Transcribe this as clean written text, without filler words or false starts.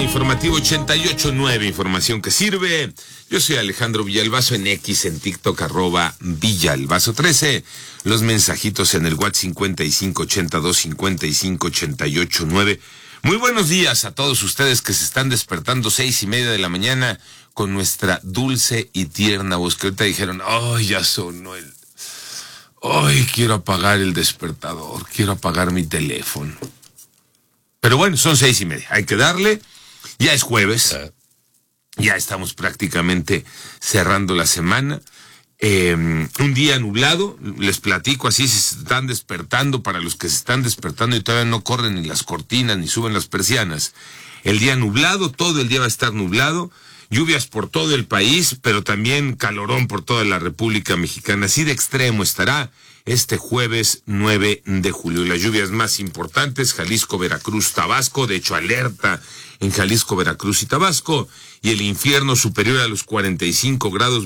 informativo 88.9, información que sirve. Yo soy Alejandro Villalbazo en X, en TikTok, @Villalbazo13. Los mensajitos en el WhatsApp 5582-5588.9. Muy buenos días a todos ustedes que se están despertando 6:30 de la mañana con nuestra dulce y tierna voz, que ahorita dijeron, ¡ay, ya sonó el... ¡ay, quiero apagar el despertador! Quiero apagar mi teléfono. Pero bueno, son 6:30, hay que darle. Ya es jueves, ya estamos prácticamente cerrando la semana. Un día nublado, les platico así, si se están despertando, para los que se están despertando y todavía no corren ni las cortinas ni suben las persianas. El día nublado, todo el día va a estar nublado, lluvias por todo el país, pero también calorón por toda la República Mexicana. Así de extremo estará este jueves 9 de julio. Las lluvias más importantes, Jalisco, Veracruz, Tabasco, de hecho alerta en Jalisco, Veracruz y Tabasco, y el infierno superior a los 45 grados